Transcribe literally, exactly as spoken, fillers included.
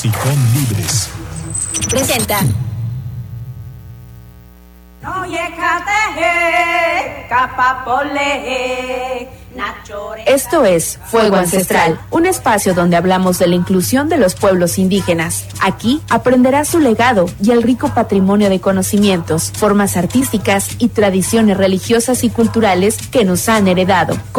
Musicón Libres presenta. Esto es Fuego Ancestral, un espacio donde hablamos de la inclusión de los pueblos indígenas. Aquí aprenderás su legado y el rico patrimonio de conocimientos, formas artísticas y tradiciones religiosas y culturales que nos han heredado.